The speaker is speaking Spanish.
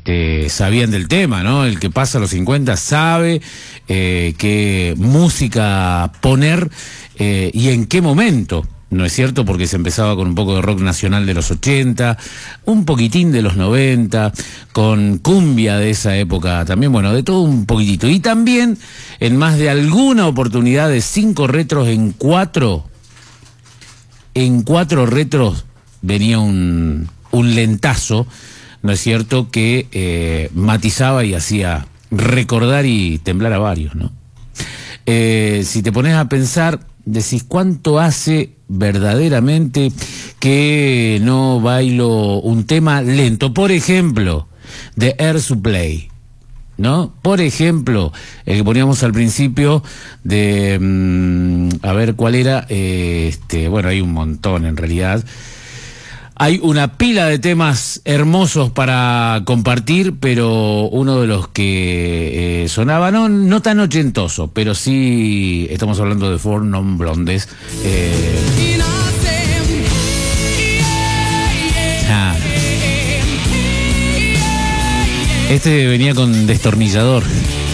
sabían del tema, ¿no? El que pasa a los 50 sabe qué música poner y en qué momento. ¿No es cierto? Porque se empezaba con un poco de rock nacional de los 80, un poquitín de los 90, con cumbia de esa época también, bueno, de todo un poquitito. Y también, en más de alguna oportunidad de 5 retros en 4 retros venía un lentazo, ¿no es cierto?, que matizaba y hacía recordar y temblar a varios, ¿no? Si te pones a pensar, decís, ¿cuánto hace verdaderamente que no bailo un tema lento? Por ejemplo, de Air Supply, ¿no? Por ejemplo, el que poníamos al principio de... a ver, ¿cuál era? Bueno, hay un montón en realidad. Hay una pila de temas hermosos para compartir, pero uno de los que sonaba, no tan ochentoso, pero sí estamos hablando de Four Non Blondes. Este venía con destornillador.